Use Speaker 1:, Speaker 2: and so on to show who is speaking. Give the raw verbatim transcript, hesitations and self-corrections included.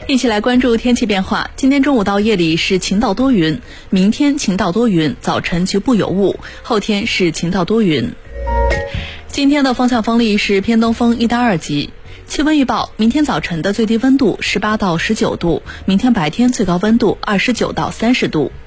Speaker 1: 一起来关注天气变化。今天中午到夜里是晴到多云，明天晴到多云，早晨局部有雾，后天是晴到多云。今天的风向风力是偏东风一到二级。气温预报：明天早晨的最低温度十八到十九度，明天白天最高温度二十九到三十度。